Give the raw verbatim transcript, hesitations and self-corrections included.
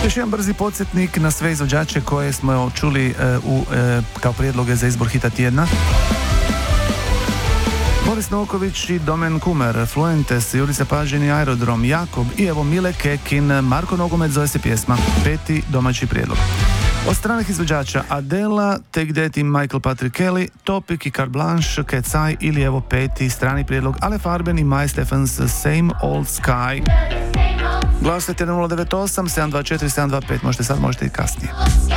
Još jedan brzi podsjetnik na sve izvođače koje smo čuli e, u, e, kao prijedloge za izbor hita tjedna. Boris Novković i Domen Kumer, Fluentes, Jurica Pažin i Aerodrom, Jakob i evo Mile Kekin, Marko Nogomet zove se pjesma, peti domaći prijedlog. Od stranih izvođača Adela, Take That i Michael Patrick Kelly, Topic i Carte Blanche, Cat's Eye ili evo peti strani prijedlog Ale Farben i Maj Stefans, Same Old Sky. Glasujte na nula devet osam sedam dva četiri sedam dva pet, možete sad, možete i kasnije.